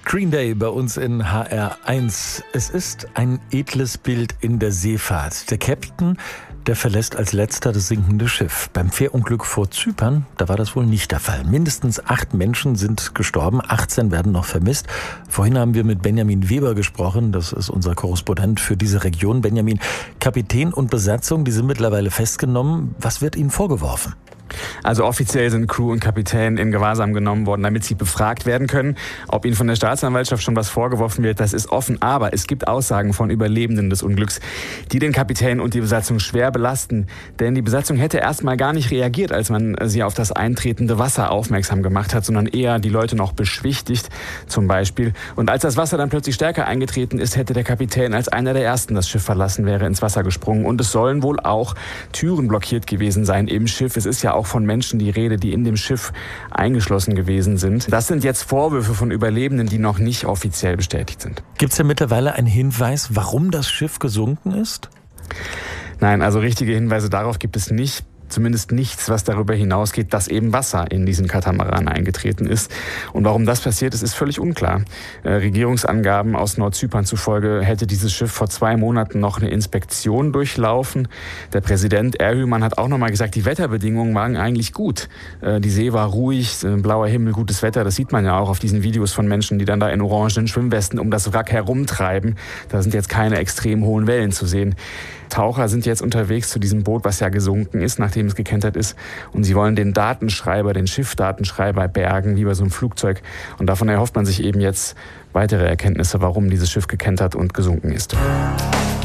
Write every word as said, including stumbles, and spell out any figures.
Green Day bei uns in H R eins. Es ist ein edles Bild in der Seefahrt. Der Captain, der verlässt als letzter das sinkende Schiff. Beim Fährunglück vor Zypern, da war das wohl nicht der Fall. Mindestens acht Menschen sind gestorben, achtzehn werden noch vermisst. Vorhin haben wir mit Benjamin Weber gesprochen, das ist unser Korrespondent für diese Region. Benjamin, Kapitän und Besatzung, die sind mittlerweile festgenommen. Was wird ihnen vorgeworfen? Also offiziell sind Crew und Kapitän in Gewahrsam genommen worden, damit sie befragt werden können. Ob ihnen von der Staatsanwaltschaft schon was vorgeworfen wird, das ist offen. Aber es gibt Aussagen von Überlebenden des Unglücks, die den Kapitän und die Besatzung schwer belasten. Denn die Besatzung hätte erstmal gar nicht reagiert, als man sie auf das eintretende Wasser aufmerksam gemacht hat, sondern eher die Leute noch beschwichtigt zum Beispiel. Und als das Wasser dann plötzlich stärker eingetreten ist, hätte der Kapitän als einer der Ersten das Schiff verlassen, wäre ins Wasser gesprungen. Und es sollen wohl auch Türen blockiert gewesen sein im Schiff. Es ist ja auch von Menschen die Rede, die in dem Schiff eingeschlossen gewesen sind. Das sind jetzt Vorwürfe von Überlebenden, die noch nicht offiziell bestätigt sind. Gibt es denn mittlerweile einen Hinweis, warum das Schiff gesunken ist? Nein, also richtige Hinweise darauf gibt es nicht. Zumindest nichts, was darüber hinausgeht, dass eben Wasser in diesen Katamaran eingetreten ist. Und warum das passiert ist, ist völlig unklar. Äh, Regierungsangaben aus Nordzypern zufolge hätte dieses Schiff vor zwei Monaten noch eine Inspektion durchlaufen. Der Präsident Erhüman hat auch nochmal gesagt, die Wetterbedingungen waren eigentlich gut. Äh, die See war ruhig, äh, blauer Himmel, gutes Wetter. Das sieht man ja auch auf diesen Videos von Menschen, die dann da in orangenen Schwimmwesten um das Wrack herumtreiben. Da sind jetzt keine extrem hohen Wellen zu sehen. Taucher sind jetzt unterwegs zu diesem Boot, was ja gesunken ist, nachdem es gekentert ist. Und sie wollen den Datenschreiber, den Schiffdatenschreiber bergen, wie bei so einem Flugzeug. Und davon erhofft man sich eben jetzt weitere Erkenntnisse, warum dieses Schiff gekentert und gesunken ist.